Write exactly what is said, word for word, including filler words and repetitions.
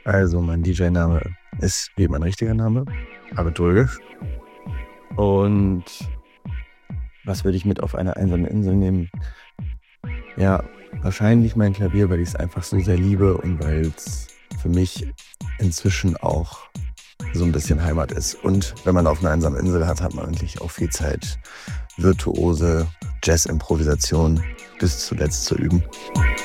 Also, mein D J-Name ist wie mein richtiger Name, Arvid Dulges. Und was würde ich mit auf eine einsame Insel nehmen? Ja, wahrscheinlich mein Klavier, weil ich es einfach so sehr liebe und weil es für mich inzwischen auch so ein bisschen Heimat ist. Und wenn man auf einer einsamen Insel hat, hat man eigentlich auch viel Zeit, virtuose Jazz-Improvisation bis zuletzt zu üben.